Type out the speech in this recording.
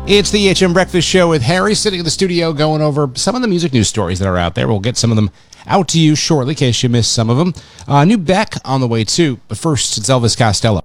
It's the HM Breakfast Show with Harry sitting in the studio going over some of the music news stories that are out there. We'll get some of them out to you shortly in case you missed some of them. New Beck on the way too, but first it's Elvis Costello.